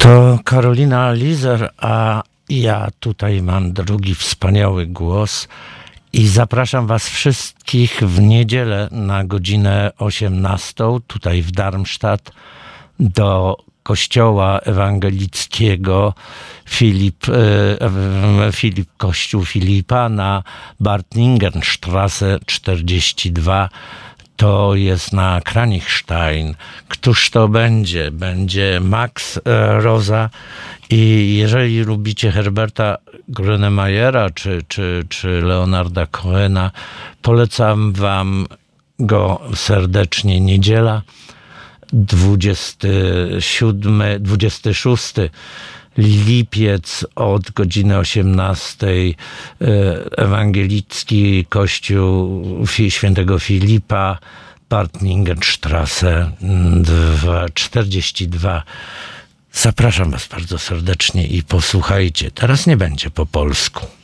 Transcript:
To Karolina Lizer, a ja tutaj mam drugi wspaniały głos i zapraszam was wszystkich w niedzielę na godzinę 18 tutaj w Darmstadt do kościoła ewangelickiego Kościół Filipa na Bartningenstraße 42. To jest na Kranichstein. Któż to będzie? Będzie Max Rosa i jeżeli lubicie Herberta Grönemeyera czy Leonarda Cohena, polecam wam go serdecznie. Niedziela 26 lipiec od godziny 18 ewangelicki kościół świętego Filipa, Bartningenstraße 42. Zapraszam was bardzo serdecznie i posłuchajcie. Teraz nie będzie po polsku.